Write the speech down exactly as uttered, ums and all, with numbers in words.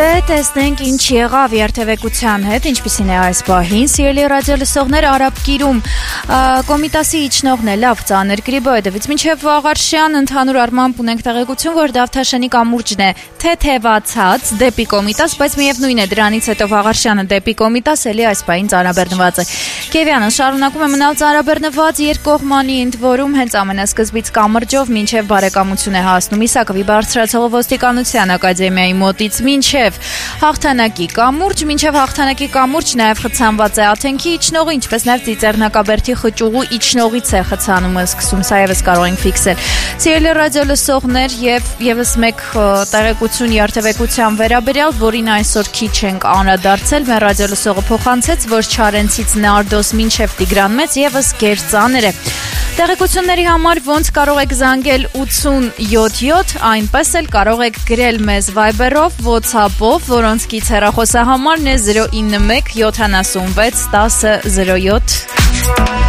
Դե տեսնենք ինչ եղավ երթևեկության հետ, ինչպիսին է այս պահին, սիրելի ռադիոլսողներ, Արաբկիրում Կոմիտասի իջնողն է լավ ծանր գրիպը, հետևից մինչև Վաղարշյան ընդհանուր առմամբ ունենք տեղեկություն, որ Դավթաշենի կամուրջն է թեթևացած դեպի Կոմիտաս, բայց միևնույն է դրանից հետո Վաղարշյանը դեպի Կոմիտաս էլի այս պահին ծանրաբեռնված է։ Քևյանը շարունակում է մնալ ծանրաբեռնված երկկողմանի, ընդ որում հենց ամենասկզբից կամրջով մինչև բարեկամություն է հասնում Իսակովի բարձրացող ոստիկանության ակադեմիայի մոտից մինչև Հաղթանակի կամուրջ, մինչև Հաղթանակի կամուրջ նաև խցանված է Աթենքի իջնողը, ինչպես նաև Ծիծեռնակաբերդի խճուղու իջնողից է խցանումը սկսում, սա ևս կարող ենք ֆիքսել։ Սիրելի ռադիոլսողներ, եւ ևս մեկ տեղեկություն երթևեկության վերաբերյալ, որին այսօր քիչ ենք անդրադարձել, մեր ռադիոլսողը փոխանցեց, որ Չարենցից Նարդոս մինչև Տիգրան Մեծ ևս գերծանր է։ Տեղեկությունների համար ոնց կարող եք զանգել ութսուն յոթ յոթ, այնպես էլ կարող եք գրել մեզ Viber-ով, WhatsApp-ով, որոնցից հեռախոսահամարն է զրո ինը մեկ յոթանասունվեց տասը զրո յոթ։